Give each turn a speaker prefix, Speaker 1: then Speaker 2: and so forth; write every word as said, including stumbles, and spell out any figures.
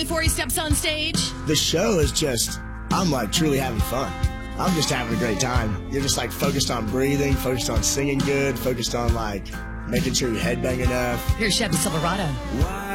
Speaker 1: Before he steps on stage?
Speaker 2: The show is just, I'm like truly having fun. I'm just having a great time. You're just like focused on breathing, focused on singing good, focused on like making sure your head bang enough.
Speaker 1: Here's Chevy Silverado.
Speaker 2: Why